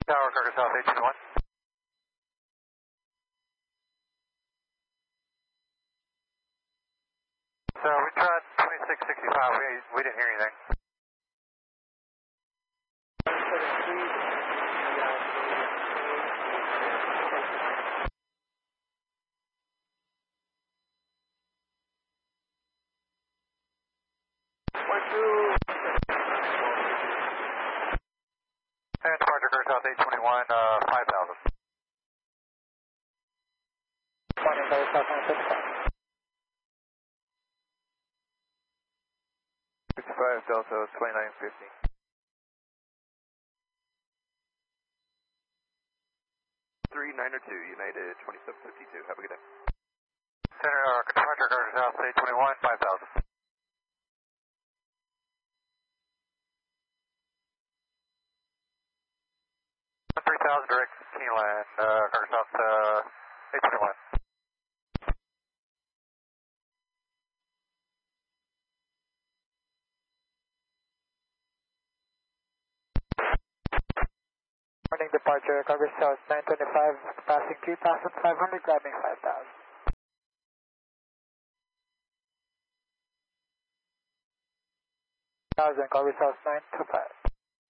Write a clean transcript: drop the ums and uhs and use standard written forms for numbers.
Tower, Cargo South 821. So we tried 2665, we didn't hear anything. 1-2. And departure Cargo South 821, 5000. Morning, Cargo South 975. 65 Delta 2950. Niner 2, United 2752. Have a good day. Center, departure Cargo South 821, 5000. 3000 direct Keyland, Cargo South 821. Morning, departure Cargo South 925, passing 3500, grabbing 5000. 1000, Cargo South 925.